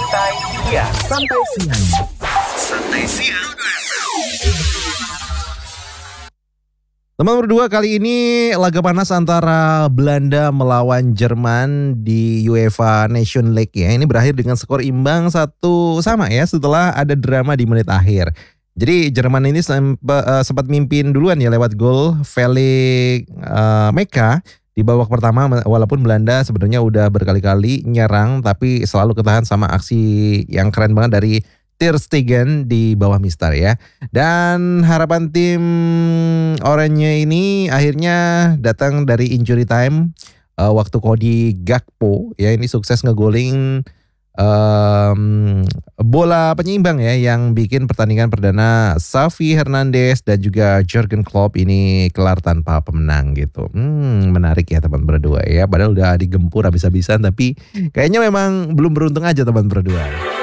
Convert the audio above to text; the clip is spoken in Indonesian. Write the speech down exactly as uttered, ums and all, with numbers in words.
Santai Siang. Santai Siang. Santai Siang. Teman berdua, kali ini laga panas antara Belanda melawan Jerman di UEFA Nation League ya. Ini berakhir dengan skor imbang satu sama ya setelah ada drama di menit akhir. Jadi Jerman ini sempat, uh, sempat mimpin duluan ya lewat gol Felix uh, Meka di babak pertama, walaupun Belanda sebenarnya udah berkali-kali nyerang tapi selalu ketahan sama aksi yang keren banget dari Ter Stegen di bawah Mister ya. Dan harapan tim oranye ini akhirnya datang dari injury time uh, waktu Cody Gakpo ya ini sukses ngegolin um, bola penyeimbang ya yang bikin pertandingan perdana Xavi Hernandez dan juga Jurgen Klopp ini kelar tanpa pemenang gitu. Hmm, menarik ya teman berdua ya. Padahal udah digempur habis-habisan tapi kayaknya memang belum beruntung aja teman berdua.